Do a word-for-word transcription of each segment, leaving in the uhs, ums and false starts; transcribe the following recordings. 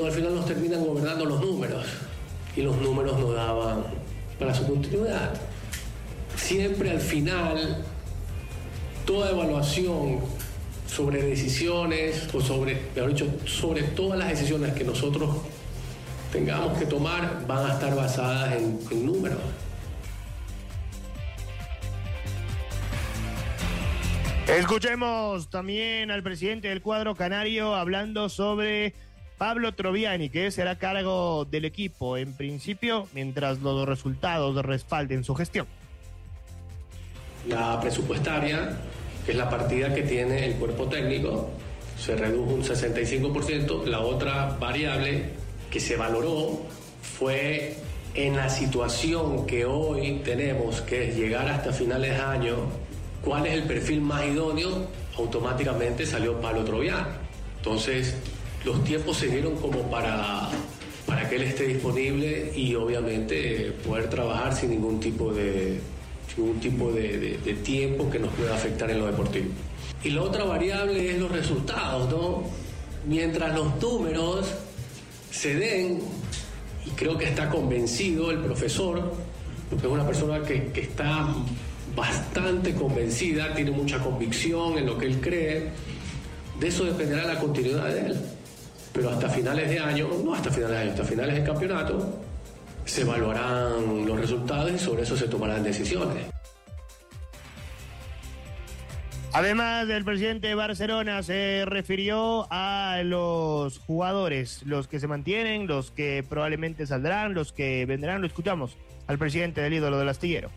al final nos terminan gobernando los números, y los números no daban para su continuidad. Siempre al final, toda evaluación sobre decisiones, o sobre, mejor dicho, sobre todas las decisiones que nosotros tengamos que tomar, van a estar basadas en, en números. Escuchemos también al presidente del cuadro canario hablando sobre Pablo Troviani, que será a cargo del equipo en principio, mientras los resultados respalden su gestión. La presupuestaria, que es la partida que tiene el cuerpo técnico, se redujo un sesenta y cinco por ciento. La otra variable que se valoró fue en la situación que hoy tenemos, que es llegar hasta finales de año, cuál es el perfil más idóneo. Automáticamente salió Pablo Troviani. Entonces los tiempos se dieron como para, para que él esté disponible y obviamente poder trabajar sin ningún tipo de, ningún tipo de, de, de tiempo que nos pueda afectar en lo deportivo. Y la otra variable es los resultados, ¿no? Mientras los números se den, y creo que está convencido el profesor, porque es una persona que, que está bastante convencida, tiene mucha convicción en lo que él cree, de eso dependerá la continuidad de él. Pero hasta finales de año, no hasta finales de año, hasta finales del campeonato, se evaluarán los resultados y sobre eso se tomarán decisiones. Además, el presidente de Barcelona se refirió a los jugadores, los que se mantienen, los que probablemente saldrán, los que vendrán. Lo escuchamos al presidente del ídolo del astillero.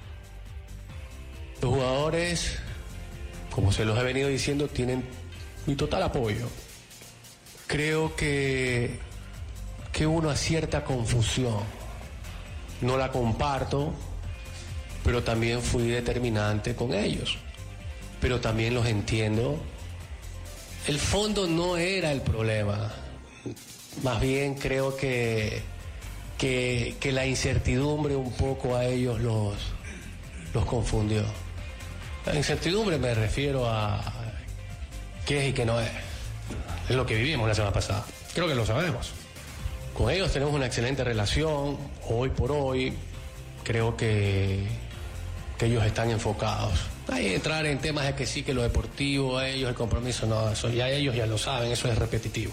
Los jugadores, como se los he venido diciendo, tienen mi total apoyo. Creo que, que hubo una cierta confusión. No la comparto, pero también fui determinante con ellos. Pero también los entiendo. El fondo no era el problema. Más bien creo que, que, que la incertidumbre un poco a ellos los, los confundió. La incertidumbre me refiero a qué es y qué no es. Es lo que vivimos la semana pasada. Creo que lo sabemos. Con ellos tenemos una excelente relación. Hoy por hoy creo que, que ellos están enfocados. Hay que entrar en temas de que sí, que lo deportivo, ellos, el compromiso, no, eso ya ellos ya lo saben, eso es repetitivo.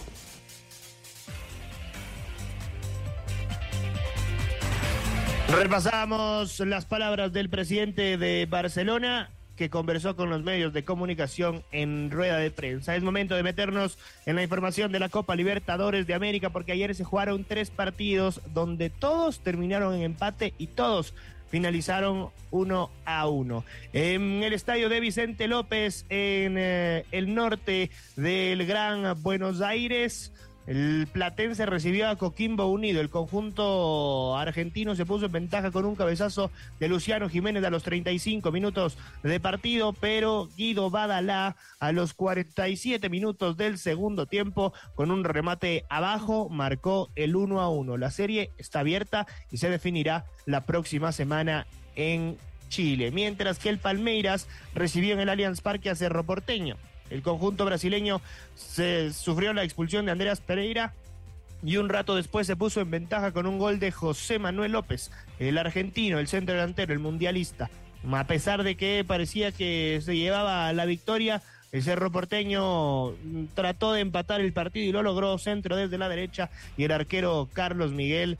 Repasamos las palabras del presidente de Barcelona, que conversó con los medios de comunicación en rueda de prensa. Es momento de meternos en la información de la Copa Libertadores de América, porque ayer se jugaron tres partidos donde todos terminaron en empate y todos finalizaron uno a uno. En el estadio de Vicente López, en eh, el norte del Gran Buenos Aires, el Platense recibió a Coquimbo Unido. El conjunto argentino se puso en ventaja con un cabezazo de Luciano Jiménez a los treinta y cinco minutos de partido, pero Guido Badalá a los cuarenta y siete minutos del segundo tiempo, con un remate abajo, marcó el uno a uno. La serie está abierta y se definirá la próxima semana en Chile, mientras que el Palmeiras recibió en el Allianz Parque a Cerro Porteño. El conjunto brasileño se sufrió la expulsión de Andreas Pereira y un rato después se puso en ventaja con un gol de José Manuel López, el argentino, el centro delantero, el mundialista. A pesar de que parecía que se llevaba la victoria, el Cerro Porteño trató de empatar el partido y lo logró. Centro desde la derecha y el arquero Carlos Miguel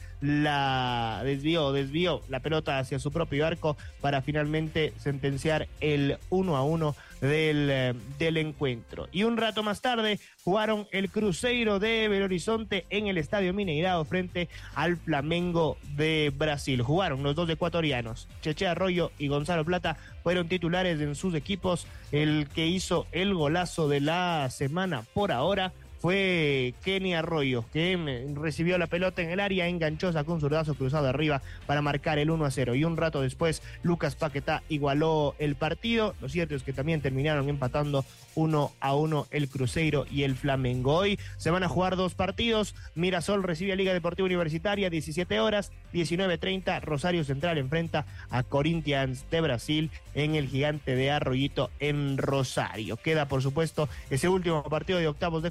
la desvió, desvió la pelota hacia su propio arco para finalmente sentenciar el uno a uno del, del encuentro. Y un rato más tarde jugaron el Cruzeiro de Belo Horizonte en el Estadio Mineirao frente al Flamengo de Brasil. Jugaron los dos ecuatorianos, Cheche Arroyo y Gonzalo Plata, fueron titulares en sus equipos. El que hizo el golazo de la semana por ahora fue Kenny Arroyo, que recibió la pelota en el área, enganchó, sacó un zurdazo cruzado arriba para marcar el uno a cero. Y un rato después, Lucas Paquetá igualó el partido. Lo cierto es que también terminaron empatando uno a uno el Cruzeiro y el Flamengo. Hoy se van a jugar dos partidos. Mirasol recibe a Liga Deportiva Universitaria, diecisiete horas, diecinueve treinta. Rosario Central enfrenta a Corinthians de Brasil en el Gigante de Arroyito en Rosario. Queda, por supuesto, ese último partido de octavos de final entre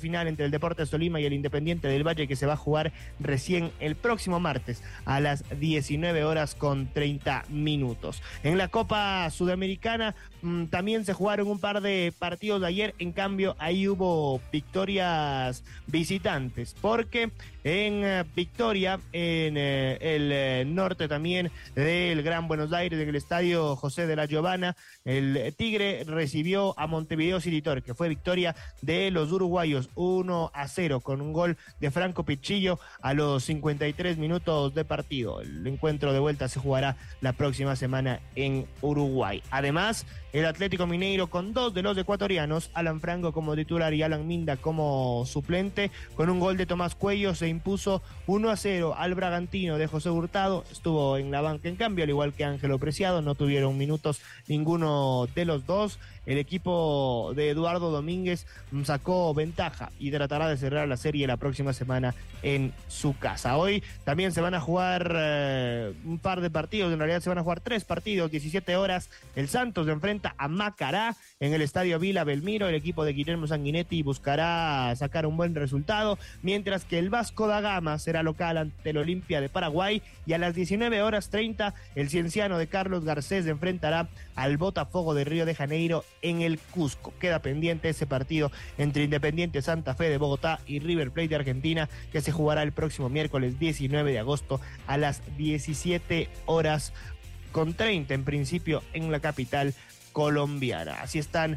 entre el Deportes Tolima y el Independiente del Valle, que se va a jugar recién el próximo martes a las diecinueve horas con treinta minutos. En la Copa Sudamericana mmm, también se jugaron un par de partidos de ayer, en cambio ahí hubo victorias visitantes, porque en uh, Victoria, en uh, el uh, norte también del Gran Buenos Aires, en el estadio José de la Giovana, el Tigre recibió a Montevideo City Torque, que fue victoria de los uruguayos uno a cero con un gol de Franco Pichillo a los cincuenta y tres minutos de partido. El encuentro de vuelta se jugará la próxima semana en Uruguay. Además, el Atlético Mineiro, con dos de los ecuatorianos, Alan Franco como titular y Alan Minda como suplente, con un gol de Tomás Cuello se impuso uno a cero al Bragantino de José Hurtado. Estuvo en la banca en cambio, al igual que Ángelo Preciado, no tuvieron minutos ninguno de los dos. El equipo de Eduardo Domínguez sacó ventaja y tratará de cerrar la serie la próxima semana en su casa. Hoy también se van a jugar eh, un par de partidos, en realidad se van a jugar tres partidos, diecisiete horas. El Santos se enfrenta a Macará en el Estadio Vila Belmiro. El equipo de Guillermo Sanguinetti buscará sacar un buen resultado, mientras que el Vasco da Gama será local ante el Olimpia de Paraguay, y a las diecinueve horas treinta el Cienciano de Carlos Garcés se enfrentará al Botafogo de Río de Janeiro en el Cusco. Queda pendiente ese partido entre Independiente Santa Fe de Bogotá y River Plate de Argentina, que se jugará el próximo miércoles diecinueve de agosto a las diecisiete horas con treinta, en principio en la capital colombiana. Así están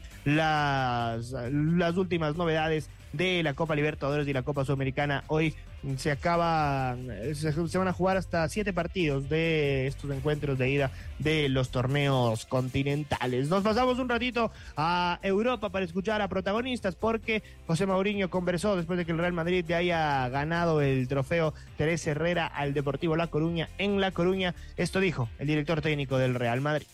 las, las últimas novedades de la Copa Libertadores y la Copa Sudamericana. Hoy se acaban, se, se van a jugar hasta siete partidos de estos encuentros de ida de los torneos continentales. Nos pasamos un ratito a Europa para escuchar a protagonistas, porque José Mourinho conversó después de que el Real Madrid le haya ganado el trofeo Teresa Herrera al Deportivo La Coruña en La Coruña. Esto dijo el director técnico del Real Madrid.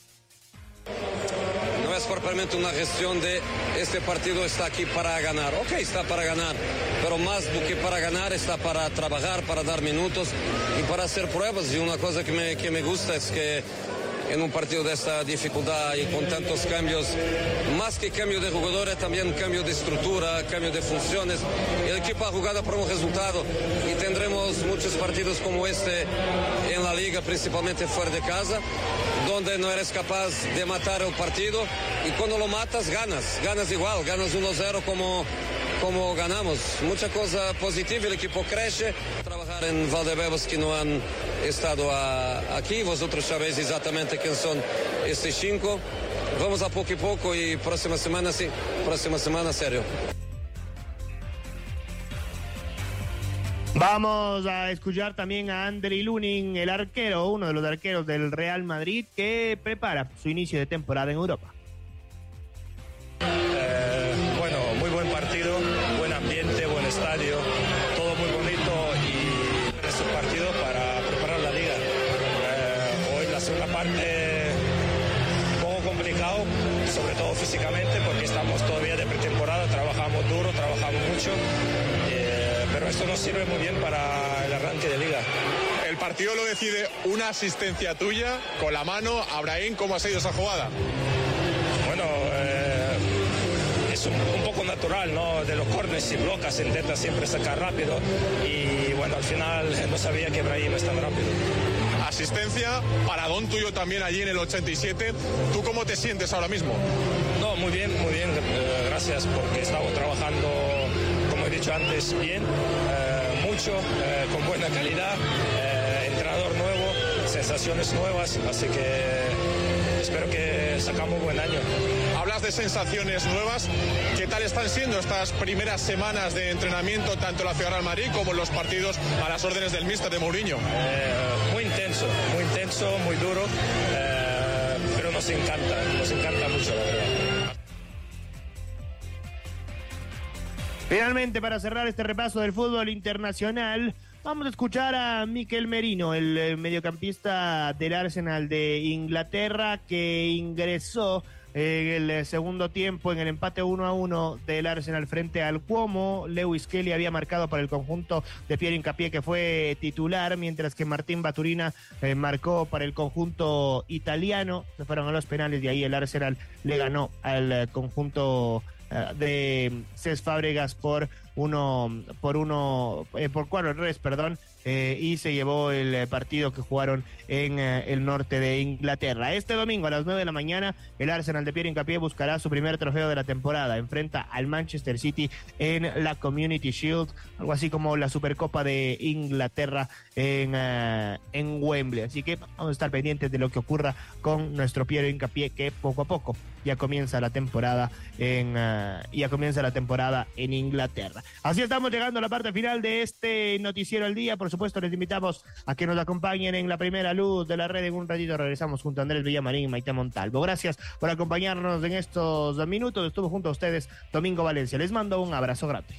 No es propiamente una gestión de este partido está aquí para ganar. Ok, está para ganar, pero más que para ganar está para trabajar, para dar minutos y para hacer pruebas. Y una cosa que me, que me gusta es que en un partido de esta dificultad y con tantos cambios, más que cambio de jugadores, también cambio de estructura, cambio de funciones. El equipo ha jugado por un resultado y tendremos muchos partidos como este en la liga, principalmente fuera de casa, donde no eres capaz de matar el partido y cuando lo matas ganas, ganas igual, ganas uno cero como, como ganamos. Mucha cosa positiva, el equipo crece. Trabajar en Valdebebas que no han estado a, aquí, vosotros sabéis exactamente quién son estos cinco. Vamos a poco y poco y próxima semana sí, próxima semana serio. Vamos a escuchar también a Andriy Lunin, el arquero, uno de los arqueros del Real Madrid, que prepara su inicio de temporada en Europa. Eh, bueno, muy buen partido, buen ambiente, buen estadio, todo muy bonito y es un partido para preparar la liga. Eh, hoy la segunda parte un poco complicado, sobre todo físicamente, porque estamos todavía de pretemporada, trabajamos duro, trabajamos mucho. Pero esto nos sirve muy bien para el arranque de liga. El partido lo decide una asistencia tuya con la mano. Abraham, ¿cómo ha sido esa jugada? Bueno, eh, es un, un poco natural, ¿no? De los corners, si blocas, intenta siempre sacar rápido. Y bueno, al final no sabía que Abraham es tan rápido. Asistencia, paradón tuyo también allí en el ochenta y siete. ¿Tú cómo te sientes ahora mismo? No, muy bien, muy bien. Eh, gracias, porque estamos trabajando, como he dicho antes, bien, eh, mucho, eh, con buena calidad, eh, entrenador nuevo, sensaciones nuevas, así que espero que sacamos buen año. Hablas de sensaciones nuevas. ¿Qué tal están siendo estas primeras semanas de entrenamiento, tanto en la Ciudad Real Madrid como en los partidos a las órdenes del míster de Mourinho? Eh, muy intenso, muy intenso, muy duro, eh, pero nos encanta, nos encanta mucho, la verdad. Finalmente, para cerrar este repaso del fútbol internacional, vamos a escuchar a Mikel Merino, el mediocampista del Arsenal de Inglaterra, que ingresó en el segundo tiempo en el empate uno a uno del Arsenal frente al Como. Lewis Kelly había marcado para el conjunto de Pierre Hincapié, que fue titular, mientras que Martín Baturina eh, marcó para el conjunto italiano. Se fueron a los penales y ahí el Arsenal le ganó al conjunto de Cesc Fábregas por uno por uno, eh, por cuatro errores, perdón, eh, y se llevó el eh, partido que jugaron en eh, el norte de Inglaterra. Este domingo a las nueve de la mañana, el Arsenal de Pierre Hincapié buscará su primer trofeo de la temporada. Enfrenta al Manchester City en la Community Shield, algo así como la Supercopa de Inglaterra en, uh, en Wembley. Así que vamos a estar pendientes de lo que ocurra con nuestro Pierre Hincapié, que poco a poco ya comienza la temporada en uh, ya comienza la temporada en Inglaterra. Así estamos llegando a la parte final de este noticiero al día. Por supuesto, les invitamos a que nos acompañen en la primera luz de la red. En un ratito regresamos junto a Andrés Villamarín y Maite Montalvo. Gracias por acompañarnos en estos dos minutos. Estuvo junto a ustedes Domingo Valencia. Les mando un abrazo grande.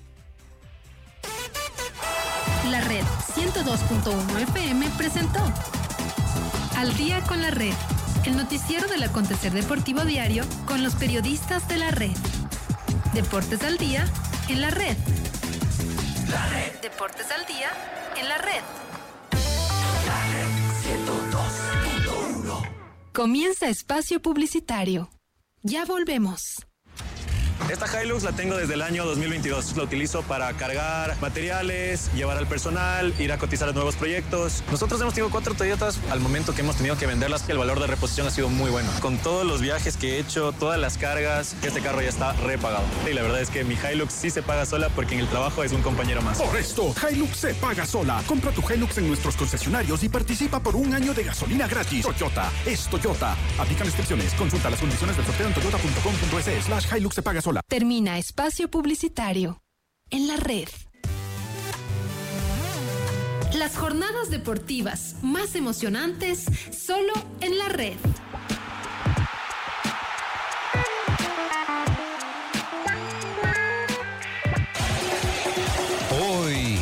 La Red ciento dos punto uno F M presentó Al Día con la Red, el noticiero del acontecer deportivo diario con los periodistas de la red. Deportes al día en la red. La red. Deportes al día en la red. La red ciento dos punto uno. Comienza espacio publicitario. Ya volvemos. Esta Hilux la tengo desde el año dos mil veintidós. La utilizo para cargar materiales, llevar al personal, ir a cotizar a nuevos proyectos. Nosotros hemos tenido cuatro Toyotas. Al momento que hemos tenido que venderlas, el valor de reposición ha sido muy bueno. Con todos los viajes que he hecho, todas las cargas, este carro ya está repagado. Y la verdad es que mi Hilux sí se paga sola porque en el trabajo es un compañero más. Por esto, Hilux se paga sola. Compra tu Hilux en nuestros concesionarios y participa por un año de gasolina gratis. Toyota es Toyota. Aplican restricciones. Consulta las condiciones del sorteo en toyota punto com punto es slash Hilux se paga sola. Termina espacio publicitario en la red. Las jornadas deportivas más emocionantes solo en la red. Hoy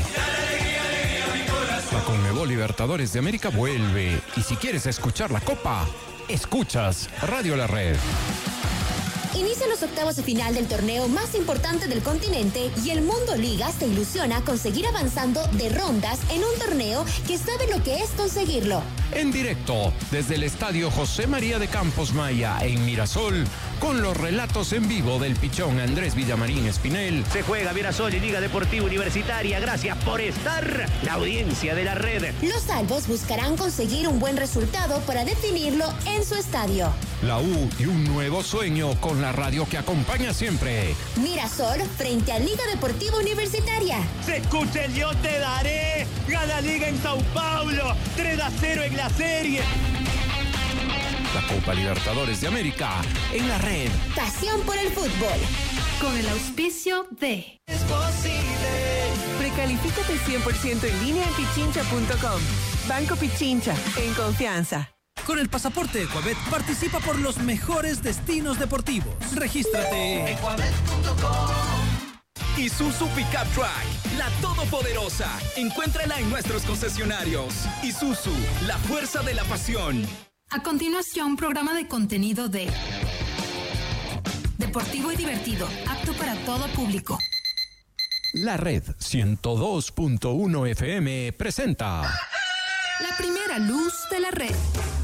la Conmebol Libertadores de América vuelve, y si quieres escuchar la Copa, escuchas Radio La Red. Inician los octavos de final del torneo más importante del continente y el Mundo Liga se ilusiona con seguir avanzando de rondas en un torneo que sabe lo que es conseguirlo. En directo, desde el Estadio José María de Campos Maya en Mirasol, con los relatos en vivo del pichón Andrés Villamarín Espinel. Se juega Mirasol y Liga Deportiva Universitaria. Gracias por estar, la audiencia de la red. Los albos buscarán conseguir un buen resultado para definirlo en su estadio. La U y un nuevo sueño con la radio que acompaña siempre. Mirasol frente a Liga Deportiva Universitaria. Se escucha el Yo Te Daré. Gana Liga en Sao Paulo. tres a cero en la serie. La Copa Libertadores de América en la red. Pasión por el fútbol. Con el auspicio de... Es posible. Precalifícate cien por ciento en línea en pichincha punto com. Banco Pichincha, en confianza. Con el pasaporte Ecuabet participa por los mejores destinos deportivos. Regístrate en ecuabet punto com. Isuzu Pickup Truck, la todopoderosa. Encuéntrala en nuestros concesionarios. Isuzu, la fuerza de la pasión. A continuación, programa de contenido de deportivo y divertido, apto para todo público. La Red ciento dos punto uno F M presenta La primera luz de la red.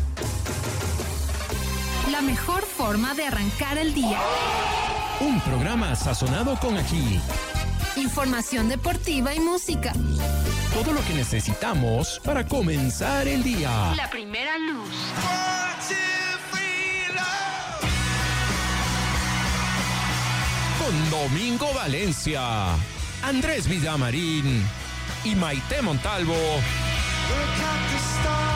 La mejor forma de arrancar el día. Un programa sazonado con ají. Información deportiva y música. Todo lo que necesitamos para comenzar el día. La primera luz. Con Domingo Valencia, Andrés Villamarín y Maite Montalvo.